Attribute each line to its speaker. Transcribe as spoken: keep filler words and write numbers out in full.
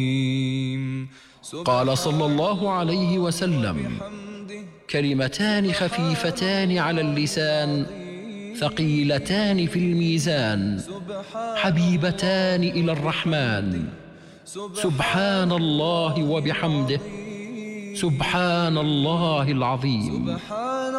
Speaker 1: قال صلى الله عليه وسلم: كلمتان خفيفتان على اللسان ثقيلتان في الميزان حبيبتان إلى الرحمن، سبحان الله وبحمده، سبحان الله العظيم.